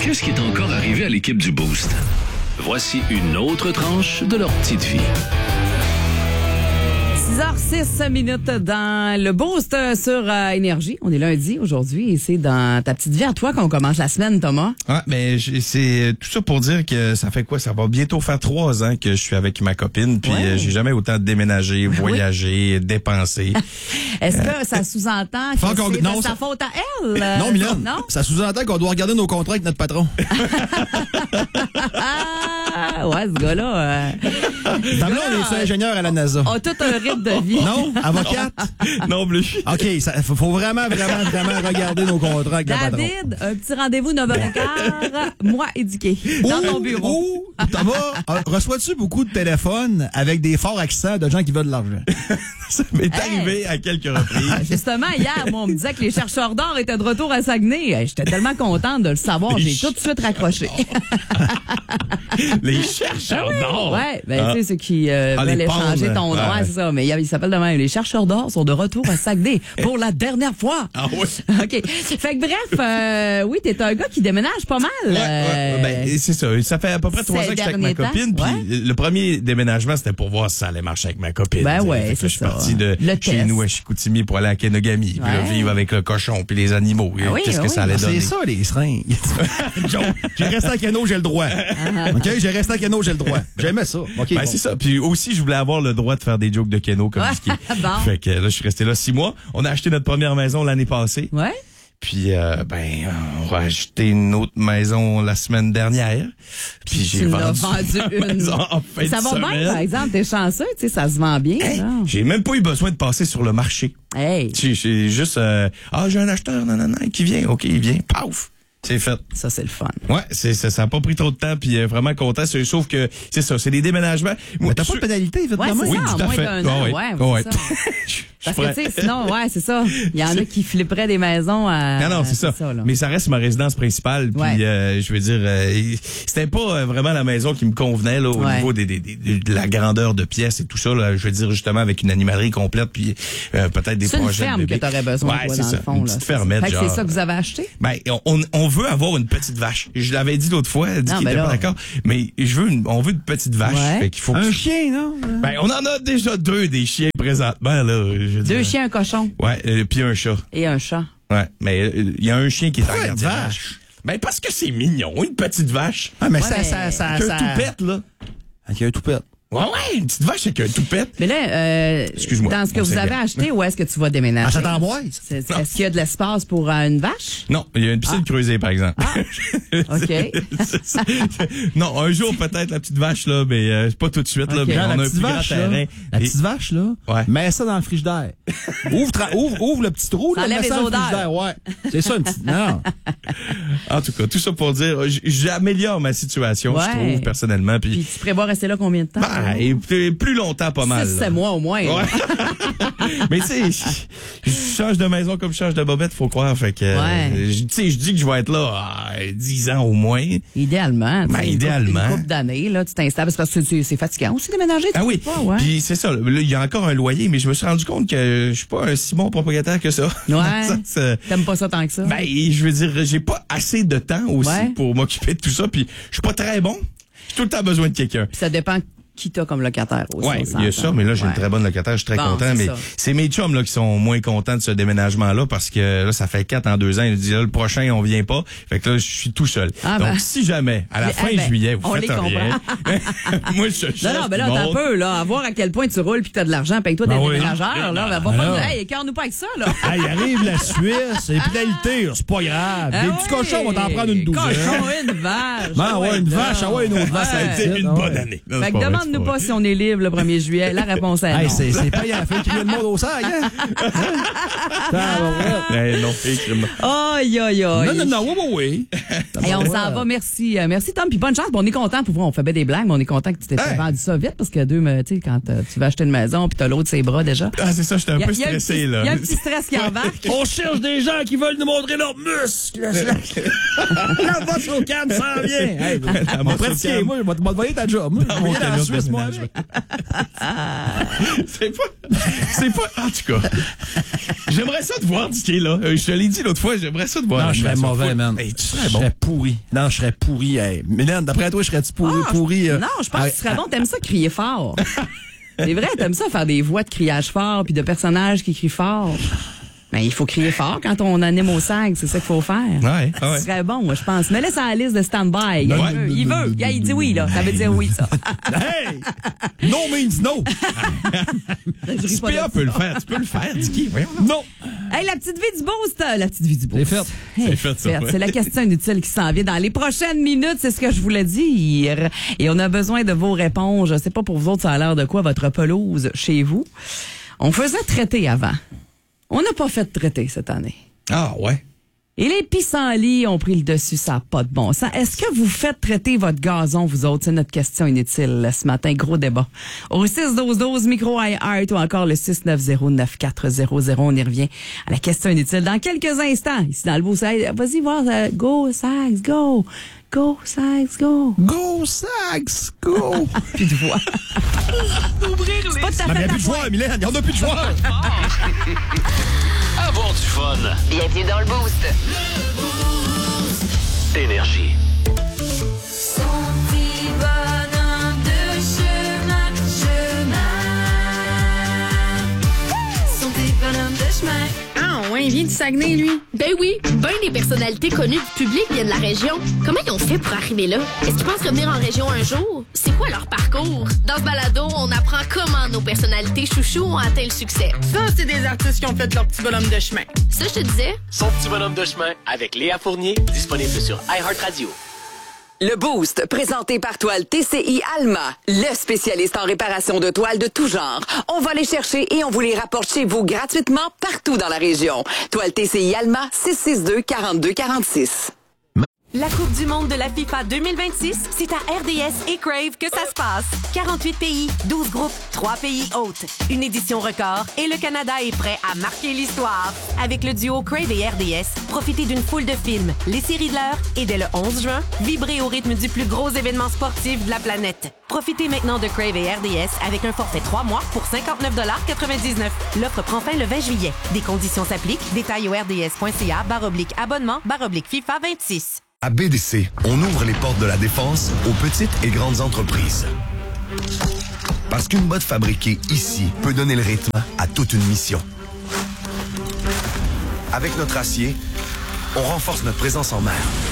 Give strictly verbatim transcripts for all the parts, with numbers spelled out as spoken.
Qu'est-ce qui est encore arrivé à l'équipe du Boost? Voici une autre tranche de leur petite vie. six heures six minutes dans le Boost sur euh, Énergie. On est lundi aujourd'hui et c'est dans ta petite vie à toi qu'on commence la semaine, Thomas. Ah, mais c'est tout ça pour dire que ça fait quoi? Ça va bientôt faire trois ans que je suis avec ma copine, puis ouais. euh, j'ai jamais autant déménagé, voyagé, oui. dépensé. Est-ce que ça sous-entend que Faut c'est non, de sa ça... faute à elle? Euh, non, Mylène, non? Ça sous-entend qu'on doit regarder nos contrats avec notre patron. Ah, ouais, ce gars-là... Euh... Dans là, on est ingénieur à la NASA. A tout un rythme de vie. Non? Avocate? Non plus. OK, il faut, faut vraiment, vraiment, vraiment regarder nos contrats avec notre patron. David, un petit rendez-vous neuf heures quinze, moi éduqué, dans ton bureau. Ou, Thomas, euh, reçois-tu beaucoup de téléphones avec des forts accents de gens qui veulent de l'argent? Ça m'est hey. arrivé à quelques reprises. Justement, hier, moi, on me disait que les chercheurs d'or étaient de retour à Saguenay. J'étais tellement contente de le savoir, j'ai tout de suite raccroché. Les chercheurs d'or? Ouais, ben ah. tu sais, ceux qui euh, ah, veulent échanger ton nom, ouais, ouais. c'est ça. Mais il s'appelle de même. Les chercheurs d'or sont de retour à Saguenay pour la dernière fois. Ah oui? OK. Fait que bref, euh, oui, t'es un gars qui déménage pas mal. Ouais, euh, ouais, ben, c'est ça. Ça fait à peu près trois ans que je suis avec ma copine. Puis ouais. le premier déménagement, c'était pour voir si ça allait marcher avec ma copine. Ben ouais, c'est ça. Je suis parti de le chez test. nous à Chicoutimi pour aller à Kenogami. Puis là, vivre avec le cochon puis les animaux. Ah oui, Qu'est-ce ah que oui. ça allait donner? C'est ça, les seringues. J'ai resté à Keno, j'ai le droit. Uh-huh. OK? J'ai resté à Keno, j'ai le droit. J'aimais ça. OK. Ben, bon. c'est ça. Puis aussi, je voulais avoir le droit de faire des jokes de Keno comme ski. Bon. Fait que là, je suis resté là six mois. On a acheté notre première maison l'année passée. Ouais. Puis, euh, ben, on va acheter une autre maison la semaine dernière. Puis, j'ai vendu, vendu une. En fin ça de va semaine. bien, par exemple. T'es chanceux, tu sais, ça se vend bien. Hey, j'ai même pas eu besoin de passer sur le marché. Hey. J'ai, j'ai juste, euh, ah, j'ai un acheteur, non, non, non, qui vient. OK, il vient. Paf! C'est fait. Ça, c'est le fun. Ouais, c'est, ça, ça a pas pris trop de temps, puis euh, vraiment content. C'est, sauf que, c'est ça, c'est des déménagements. Moi, t'as pas de pénalité, évidemment. Ouais, c'est oui, ça, tout à fait. An, oh, ouais, ouais, oh, ouais. ça. Parce que, tu sais, sinon, ouais, c'est ça. Il y en a qui flipperaient des maisons à. Non, non, c'est ça. ça Mais ça reste ma résidence principale. Puis, ouais. euh, je veux dire, euh, c'était pas vraiment la maison qui me convenait, là, au ouais. niveau des, des, des, de la grandeur de pièces et tout ça, là. Je veux dire, justement, avec une animalerie complète, puis euh, peut-être des c'est projets. C'est une ferme de bébés. que t'aurais besoin, ouais, toi, c'est dans ça. le fond, une là. petite fermette, fait que genre. c'est ça que vous avez acheté? Ben, on, on veut avoir une petite vache. Je l'avais dit l'autre fois, elle dit qu'il était pas d'accord. Mais je veux une, on veut une petite vache. Ouais. Fait qu'il faut un chien, non? Ben, on en a déjà deux, des chiens présentement, là. Je deux dire. chiens, un cochon. Ouais, euh, puis un chat. Et un chat. Ouais, mais il euh, y a un chien qui est Pourquoi en garde vache? Ben, parce que c'est mignon, une petite vache. Ah, mais ouais, ça, mais... ça, ça, avec ça... un toupette, là. Avec un toupette. Ouais, ouais, une petite vache avec un toupette. Mais là, euh, Excuse-moi, dans ce que vous avez bien. acheté, où est-ce que tu vas déménager? À Châtelleboise? Est-ce qu'il y a de l'espace pour euh, une vache? Non, il y a une piscine ah. creusée, par exemple. Ah. OK. Non, un jour peut-être la petite vache, là, mais euh, pas tout de suite. Okay. Là, Genre, on a la un petite plus grand vache, terrain. là, la Et... petite vache, là, ouais. mets ça dans le frigidaire. ouvre, tra- ouvre, ouvre le petit trou, là, mets mets ça ça dans les le frigidaire. Ouais. C'est ça, une petite... Non. En tout cas, tout ça pour dire, j'améliore ma situation, ouais. je trouve, personnellement. Puis, puis tu prévois rester là combien de temps? Ben, et plus longtemps, pas mal. Six, c'est mois au moins. Ouais. Mais tu sais, je change de maison comme je change de bobette, faut croire. Fait que, ouais. tu sais, je dis que je vais être là ah, dix ans au moins. Idéalement. Ben, idéalement. Une couple d'années, là, tu t'installes. C'est parce que c'est, c'est fatigant aussi déménager. Ah oui. Pas, ouais. Puis c'est ça. Là, il y a encore un loyer, mais je me suis rendu compte que je suis pas un si bon propriétaire que ça. Ouais. ça, T'aimes pas ça tant que ça? Ben, je veux dire, j'ai pas assez de temps aussi ouais. pour m'occuper de tout ça. Puis je suis pas très bon. J'ai tout le temps besoin de quelqu'un. Puis ça dépend qui t'as comme locataire aussi. Oui, il y a ça, mais là, j'ai ouais. une très bonne locataire, je suis très bon, content. C'est mais ça. C'est mes chums là, qui sont moins contents de ce déménagement-là parce que là, ça fait quatre en deux ans. Ils disent là, le prochain, on vient pas. Fait que là, je suis tout seul. Ah ben. Donc, si jamais, à la fin ah ben, juillet, vous faites rien, moi, je cherche. Non, non, mais là, t'as un peu, là, à voir à quel point tu roules puis que t'as de l'argent, paye-toi ben des oui. déménageurs, là. Ben, va pas hey, écarte-nous pas avec ça, là. Hey, arrive la Suisse, les pénalités, c'est pas grave. Ah des oui. petits cochons, on va t'en prendre une douzaine. Cochon, une vache. Ben, ouais, une vache, ah ouais, une autre vache. Ça a été une bonne année. Fait que demande-nous pas si on est libre le premier juillet. La réponse est non. Hey, c'est, c'est pas y a fait crier le monde au sac, hein? hey, non, écris-moi. Aïe, aïe, aïe. Non, non, non, oui, oui, oui. Et on s'en va, merci. Euh, merci, Tom. Puis bonne chance. Bon, on est content. Pour voir, on fait bien des blagues, mais on est content que tu t'aies hey. vendu ça vite parce que deux, tu sais, quand euh, tu vas acheter une maison puis t'as l'autre ses bras déjà. Ah, c'est ça, j'étais un a, peu stressé, petit, là. Il y a un petit stress qui embarque. On cherche des gens qui veulent nous montrer leurs muscles. La vache au calme s'en vient. Hey, mon pratiquer, moi, je vais te voyer ta job. Dans mon canot de laisse-moi avec. c'est pas... C'est pas... En tout cas, j'aimerais ça te voir, Dicky, là. Euh, je te l'ai dit l'autre fois, j'aimerais ça te voir. Non, je serais mauvais, man. Hey, tu serais je bon. serais pourri. Non, je serais pourri. Hey. Mylène, d'après toi, je serais-tu pourri? Ah, pourri euh... Non, je pense que tu serais bon. T'aimes ça crier fort. C'est vrai, t'aimes ça faire des voix de criage fort puis de personnages qui crient fort. Mais il faut crier fort quand on anime au SAG, c'est ça qu'il faut faire. Ouais, ouais. Ce serait bon, moi, je pense. Mais là, c'est la liste de stand-by. Il Ouais. veut, il veut. Il, il dit oui, là. Ça veut dire oui, ça. Hey! No means no! Je P A peut le faire. Tu peux le faire, Dicky. Voyons. Non. Hey, la petite vie du boost, la petite vie du boost. C'est fait. Hey, C'est fait, ça, ouais. C'est la question inutile qui s'en vient dans les prochaines minutes, c'est ce que je voulais dire. Et on a besoin de vos réponses. Je sais pas pour vous autres, ça a l'air de quoi votre pelouse chez vous. On faisait traiter avant. On n'a pas fait de traité cette année. Ah, ouais. Et les pissenlits ont pris le dessus, ça n'a pas de bon sens. Est-ce que vous faites traiter votre gazon, vous autres? C'est notre question inutile ce matin. Gros débat. Au six douze douze, micro iHeart ou encore le six neuf zéro neuf quatre zéro zéro. On y revient à la question inutile dans quelques instants. Ici dans le beau Sags. Vas-y voir. Euh, go, Sags, go. Go, Sags, go. Go, Sags, go. Plus de voix. Ouvrir les... Pas tout à Non, mais il n'y fait a ta plus de voix. joueurs, Mylène. Il n'y en a plus de joueurs. Avoir du fun. Bienvenue dans le Boost. Énergie. Son petit bonhomme de chemin, chemin. Son petit bonhomme de chemin. Ah ouais, il vient du Saguenay, lui. Ben oui, ben des personnalités connues du public viennent de la région. Comment ils ont fait pour arriver là? Est-ce qu'ils pensent revenir en région un jour? C'est quoi leur parcours? Dans ce balado, on apprend comment nos personnalités chouchous ont atteint le succès. Ça, c'est des artistes qui ont fait leur petit bonhomme de chemin. Ça, je te disais? Son petit bonhomme de chemin avec Léa Fournier, disponible sur iHeartRadio. Le Boost, présenté par Toile T C I Alma, le spécialiste en réparation de toiles de tout genre. On va les chercher et on vous les rapporte chez vous gratuitement partout dans la région. Toile T C I Alma, six six deux, quarante-deux quarante-six. La Coupe du monde de la FIFA deux mille vingt-six, c'est à R D S et Crave que ça se passe. quarante-huit pays, douze groupes, trois pays hôtes. Une édition record et le Canada est prêt à marquer l'histoire. Avec le duo Crave et R D S, profitez d'une foule de films, les séries de l'heure et dès le onze juin, vibrez au rythme du plus gros événement sportif de la planète. Profitez maintenant de Crave et R D S avec un forfait trois mois pour cinquante-neuf quatre-vingt-dix-neuf. L'offre prend fin le vingt juillet. Des conditions s'appliquent. Détails au rds.ca barre oblique abonnement barre oblique FIFA vingt-six. À B D C, on ouvre les portes de la défense aux petites et grandes entreprises. Parce qu'une botte fabriquée ici peut donner le rythme à toute une mission. Avec notre acier, on renforce notre présence en mer.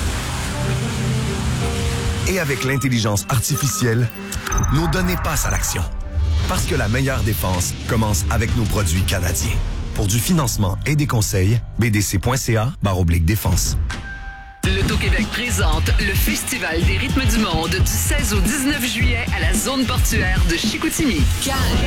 Et avec l'intelligence artificielle, nos données passent à l'action. Parce que la meilleure défense commence avec nos produits canadiens. Pour du financement et des conseils, b d c point c a barre oblique défense. L'Auto-Québec présente le Festival des rythmes du monde du seize au dix-neuf juillet à la zone portuaire de Chicoutimi.